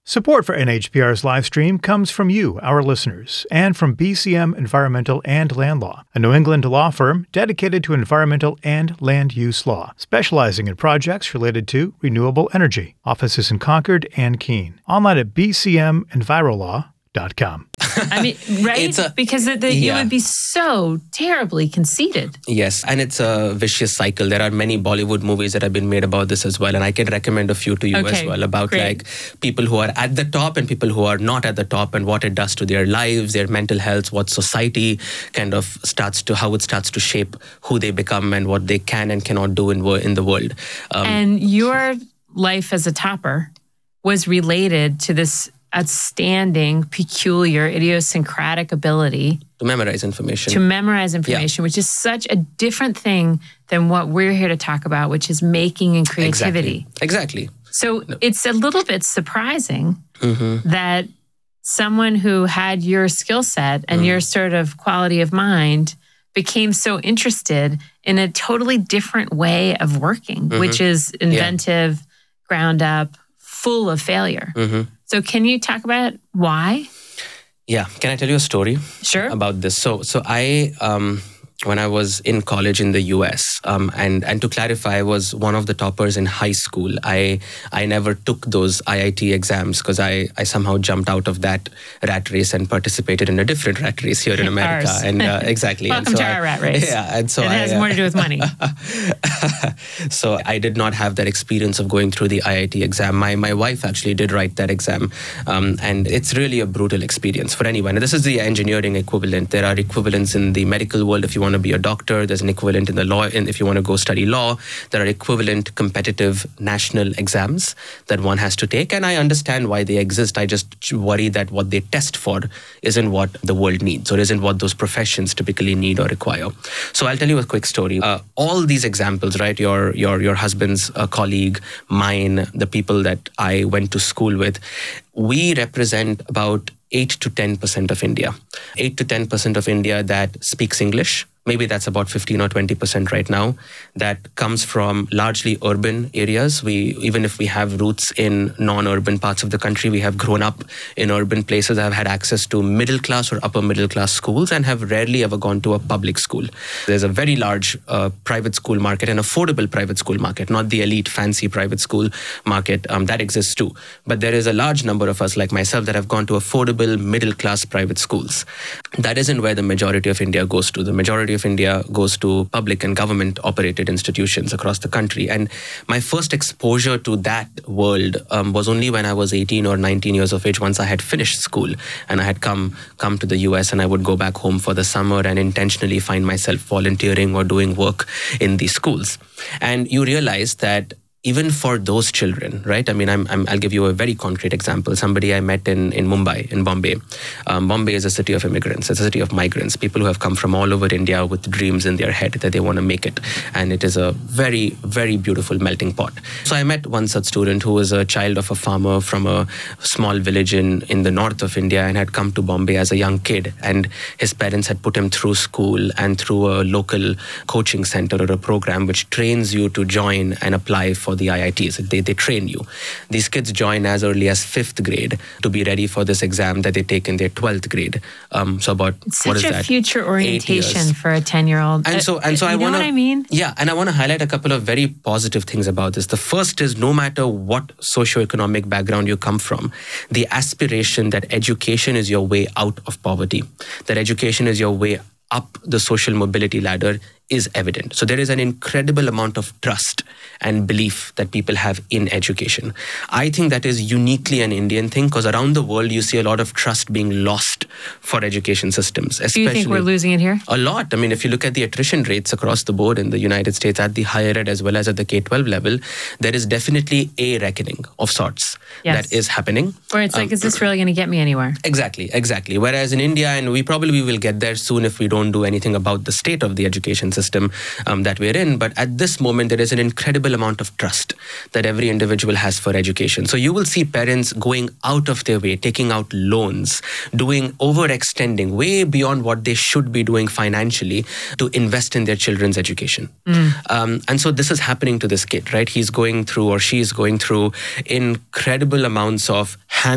Support for NHPR's live stream comes from you, our listeners, and from BCM Environmental and Land Law, a New England law firm dedicated to environmental and land use law, specializing in projects related to renewable energy. Offices in Concord and Keene. Online at bcmenvirolaw.com. I mean, right? Because you would be so terribly conceited. Yes, and it's a vicious cycle. There are many Bollywood movies that have been made about this as well, and I can recommend a few to you as well about like people who are at the top and people who are not at the top and what it does to their lives, their mental health, what society kind of how it starts to shape who they become and what they can and cannot do in the world. And your life as a topper was related to this outstanding, peculiar, idiosyncratic ability to memorize information. Which is such a different thing than what we're here to talk about, which is making and creativity. Exactly. So it's a little bit surprising that someone who had your skill set and your sort of quality of mind became so interested in a totally different way of working, which is inventive, ground up, full of failure. So can you talk about why? Yeah. Can I tell you a story? Sure. About this? So I, when I was in college in the US, and to clarify, I was one of the toppers in high school. I never took those IIT exams because I somehow jumped out of that rat race and participated in a different rat race here in America. Ours. And exactly. Welcome to our rat race. Yeah, and so it has more to do with money. So I did not have that experience of going through the IIT exam. My wife actually did write that exam, and it's really a brutal experience for anyone. And this is the engineering equivalent. There are equivalents in the medical world if you want to be a doctor. There's an equivalent in the law, and if you want to go study law, there are equivalent competitive national exams that one has to take. And I understand why they exist. I just worry that what they test for isn't what the world needs or isn't what those professions typically need or require. So I'll tell you a quick story. All these examples, right? Your husband's colleague, mine, the people that I went to school with, we represent about 8 to 10% of India. 8 to 10% of India that speaks English. Maybe that's about 15 or 20% right now. That comes from largely urban areas. Even if we have roots in non-urban parts of the country, we have grown up in urban places, have had access to middle class or upper middle class schools and have rarely ever gone to a public school. There's a very large private school market, an affordable private school market, not the elite fancy private school market. That exists too. But there is a large number of us like myself that have gone to affordable middle class private schools. That isn't where the majority of India goes to. The majority of India goes to public and government operated institutions across the country. And my first exposure to that world was only when I was 18 or 19 years of age, once I had finished school and I had come to the US, and I would go back home for the summer and intentionally find myself volunteering or doing work in these schools. And you realize that even for those children, right? I mean, I'll give you a very concrete example. Somebody I met in Mumbai, in Bombay. Bombay is a city of immigrants. It's a city of migrants, people who have come from all over India with dreams in their head that they want to make it. And it is a very, very beautiful melting pot. So I met one such student who was a child of a farmer from a small village in the north of India and had come to Bombay as a young kid. And his parents had put him through school and through a local coaching center or a program which trains you to join and apply for the IITs. They train you. These kids join as early as 5th grade to be ready for this exam that they take in their 12th grade. So about, what is that? Such a future orientation for a 10-year-old. And so I want to... what I mean? Yeah, and I want to highlight a couple of very positive things about this. The first is, no matter what socioeconomic background you come from, the aspiration that education is your way out of poverty, that education is your way up the social mobility ladder is evident. So there is an incredible amount of trust and belief that people have in education. I think that is uniquely an Indian thing, because around the world you see a lot of trust being lost for education systems. Do you think we're losing it here? A lot. I mean, if you look at the attrition rates across the board in the United States at the higher ed as well as at the K-12 level, there is definitely a reckoning of sorts that is happening. Where it's like, is this really going to get me anywhere? Exactly. Whereas in India, and we probably will get there soon if we don't do anything about the state of the education system that we're in. But at this moment, there is an incredible amount of trust that every individual has for education. So you will see parents going out of their way, taking out loans, doing overextending way beyond what they should be doing financially to invest in their children's education. And so this is happening to this kid, right? He's going through, or she's going through, incredible amounts of